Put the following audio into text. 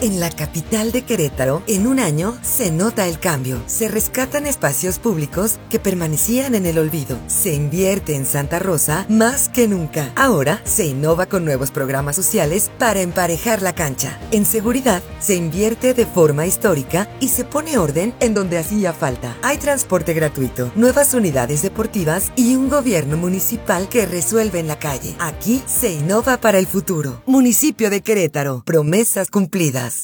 En la capital de Querétaro, en un año, se nota el cambio. Se rescatan espacios públicos que permanecían en el olvido. Se invierte en Santa Rosa más que nunca. Ahora, se innova con nuevos programas sociales para emparejar la cancha. En seguridad, se invierte de forma histórica y se pone orden en donde hacía falta. Hay transporte gratuito, nuevas unidades deportivas y un gobierno municipal que resuelve en la calle. Aquí se innova para el futuro. Municipio de Querétaro. Promesas cumplidas.